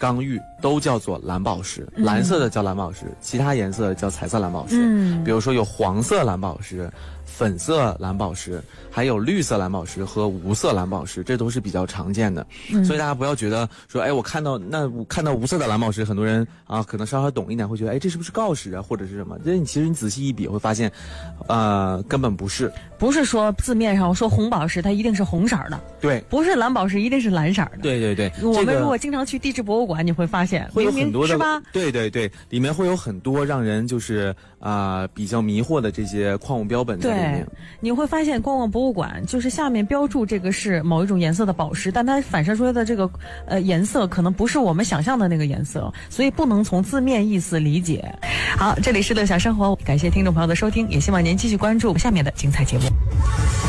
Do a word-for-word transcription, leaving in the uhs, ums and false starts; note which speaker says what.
Speaker 1: 刚玉都叫做蓝宝石，
Speaker 2: 嗯、
Speaker 1: 蓝色的叫蓝宝石，其他颜色叫彩色蓝宝石。
Speaker 2: 嗯，
Speaker 1: 比如说有黄色蓝宝石、粉色蓝宝石，还有绿色蓝宝石和无色蓝宝石，这都是比较常见的。嗯、所以大家不要觉得说，哎，我看到那我看到无色的蓝宝石，很多人啊可能稍稍懂一点，会觉得，哎，这是不是锆石啊，或者是什么？这你其实你仔细一比会发现，呃，根本不是。
Speaker 2: 不是说字面上说红宝石它一定是红色的，
Speaker 1: 对，
Speaker 2: 不是蓝宝石一定是蓝色的，
Speaker 1: 对对对。
Speaker 2: 我们如果经常去地质博物馆，你会发现
Speaker 1: 会有很多的，
Speaker 2: 是吧？
Speaker 1: 对对对，里面会有很多让人就是啊、呃、比较迷惑的这些矿物标本在里面。
Speaker 2: 对，你会发现逛逛博物馆，就是下面标注这个是某一种颜色的宝石，但它反射出来的这个呃颜色可能不是我们想象的那个颜色，所以不能从字面意思理解。好，这里是乐享生活，感谢听众朋友的收听，也希望您继续关注下面的精彩节目。